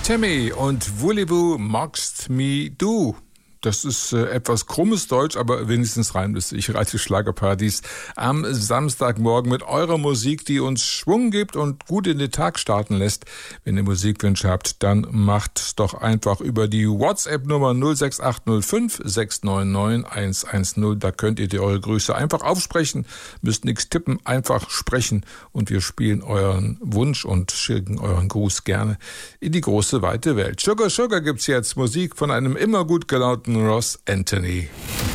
Timmy und Voulez-vous magst me du. Das ist etwas krummes Deutsch, aber wenigstens reimt es sich. Radio Schlagerparadies am Samstagmorgen mit eurer Musik, die uns Schwung gibt und gut in den Tag starten lässt. Wenn ihr Musikwünsche habt, dann macht's doch einfach über die WhatsApp-Nummer 06805 699 110. Da könnt ihr eure Grüße einfach aufsprechen, müsst nichts tippen, einfach sprechen und wir spielen euren Wunsch und schicken euren Gruß gerne in die große, weite Welt. Sugar Sugar gibt's jetzt, Musik von einem immer gut gelaunten Ross Anthony.